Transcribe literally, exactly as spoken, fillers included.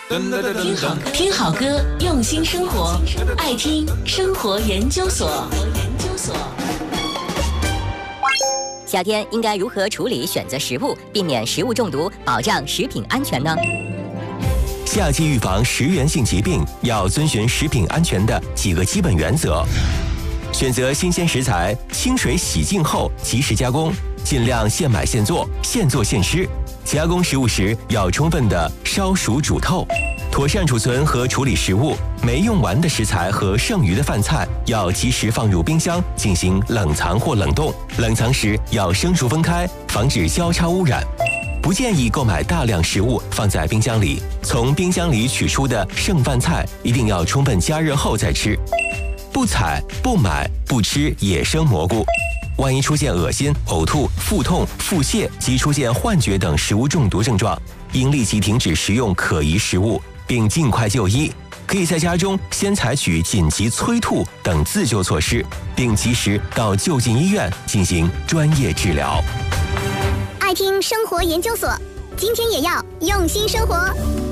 听好听好歌，用心生活，爱听生活研究所。研究所。 夏天应该如何处理选择食物，避免食物中毒，保障食品安全呢？ 夏季预防食源性疾病，要遵循食品安全的几个基本原则：选择新鲜食材，清水洗净后及时加工，尽量现买现做，现做现吃。加工食物时要充分的烧熟煮透，妥善储存和处理食物。没用完的食材和剩余的饭菜要及时放入冰箱进行冷藏或冷冻，冷藏时要生熟分开，防止交叉污染。不建议购买大量食物放在冰箱里，从冰箱里取出的剩饭菜一定要充分加热后再吃。不采、不买、不吃野生蘑菇。万一出现恶心、呕吐、腹痛、腹泻及出现幻觉等食物中毒症状，应立即停止食用可疑食物，并尽快就医。可以在家中先采取紧急催吐等自救措施，并及时到就近医院进行专业治疗。 爱听生活研究所，今天也要用心生活。